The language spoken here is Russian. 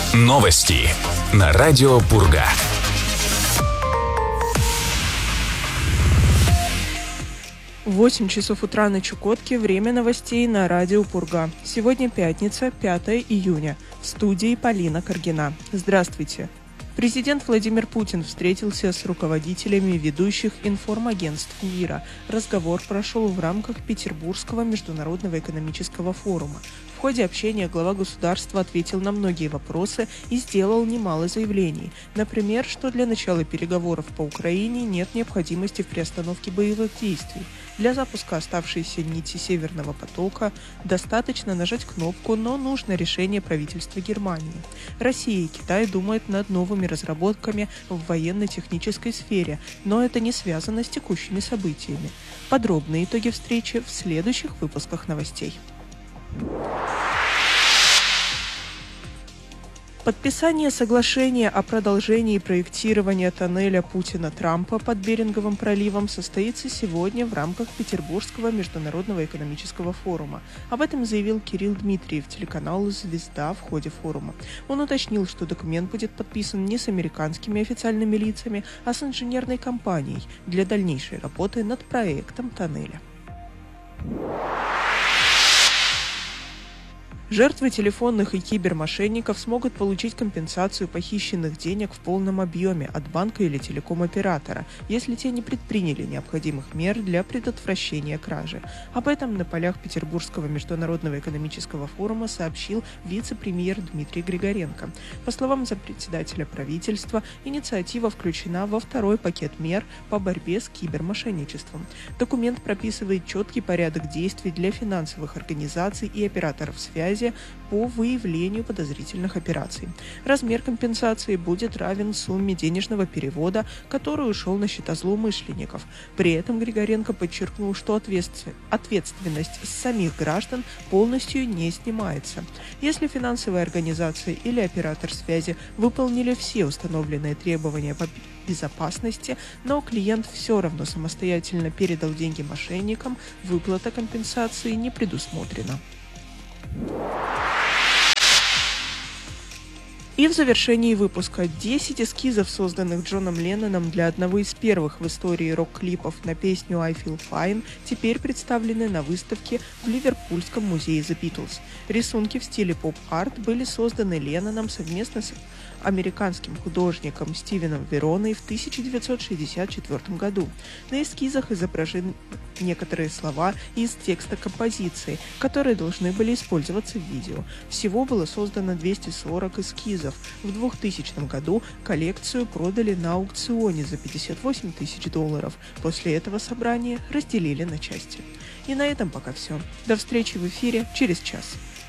Новости на радио Пурга. В 8 часов утра на Чукотке. Время новостей на радио Пурга. Сегодня пятница, 5 июня. В студии Полина Каргина. Здравствуйте. Президент Владимир Путин встретился с руководителями ведущих информагентств мира. Разговор прошел в рамках Петербургского международного экономического форума. В ходе общения глава государства ответил на многие вопросы и сделал немало заявлений. Например, что для начала переговоров по Украине нет необходимости в приостановке боевых действий. Для запуска оставшейся нити Северного потока достаточно нажать кнопку, но нужно решение правительства Германии. Россия и Китай думают над новыми разработками в военно-технической сфере, но это не связано с текущими событиями. Подробные итоги встречи в следующих выпусках новостей. Подписание соглашения о продолжении проектирования тоннеля Путина-Трампа под Беринговым проливом состоится сегодня в рамках Петербургского международного экономического форума. Об этом заявил Кирилл Дмитриев телеканалу «Звезда» в ходе форума. Он уточнил, что документ будет подписан не с американскими официальными лицами, а с инженерной компанией для дальнейшей работы над проектом тоннеля. Жертвы телефонных и кибермошенников смогут получить компенсацию похищенных денег в полном объеме от банка или телеком-оператора, если те не предприняли необходимых мер для предотвращения кражи. Об этом на полях Петербургского международного экономического форума сообщил вице-премьер Дмитрий Григоренко. По словам зампредседателя правительства, инициатива включена во второй пакет мер по борьбе с кибермошенничеством. Документ прописывает четкий порядок действий для финансовых организаций и операторов связи по выявлению подозрительных операций. Размер компенсации будет равен сумме денежного перевода, который ушел на счета злоумышленников. При этом Григоренко подчеркнул, что ответственность с самих граждан полностью не снимается. Если финансовая организация или оператор связи выполнили все установленные требования по безопасности, но клиент все равно самостоятельно передал деньги мошенникам, выплата компенсации не предусмотрена. И в завершении выпуска 10 эскизов, созданных Джоном Ленноном для одного из первых в истории рок-клипов на песню «I Feel Fine», теперь представлены на выставке в Ливерпульском музее The Beatles. Рисунки в стиле поп-арт были созданы Ленноном совместно с американским художником Стивеном Вероной в 1964 году. На эскизах изображены некоторые слова из текста композиции, которые должны были использоваться в видео. Всего было создано 240 эскизов. В 2000 году коллекцию продали на аукционе за $58 тысяч. После этого собрание разделили на части. И на этом пока все. До встречи в эфире через час.